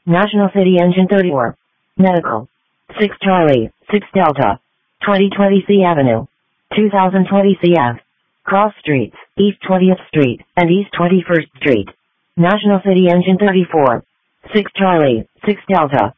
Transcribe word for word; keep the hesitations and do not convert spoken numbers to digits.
National City Engine thirty-four. Medical. six Charlie, six Delta. twenty twenty C Avenue. two thousand twenty C F. Cross Streets, East twentieth Street, and East twenty-first Street. National City Engine thirty-four. six Charlie, six Delta.